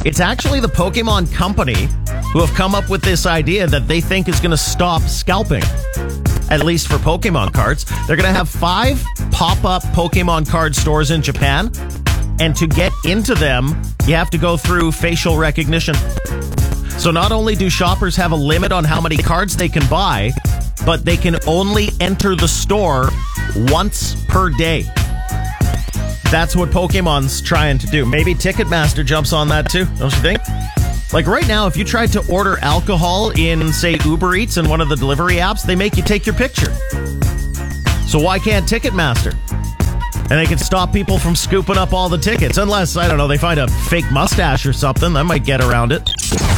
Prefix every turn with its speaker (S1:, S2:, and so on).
S1: It's actually the Pokemon Company who have come up with this idea that they think is going to stop scalping, at least for Pokemon cards. They're going to have 5 pop-up Pokemon card stores in Japan, and to get into them, you have to go through facial recognition. So not only do shoppers have a limit on how many cards they can buy, but they can only enter the store once per day. That's what Pokemon's trying to do. Maybe Ticketmaster jumps on that too, don't you think? Like right now, if you tried to order alcohol in, say, Uber Eats and one of the delivery apps, they make you take your picture. So why can't Ticketmaster? And they can stop people from scooping up all the tickets. Unless, I don't know, they find a fake mustache or something. That might get around it.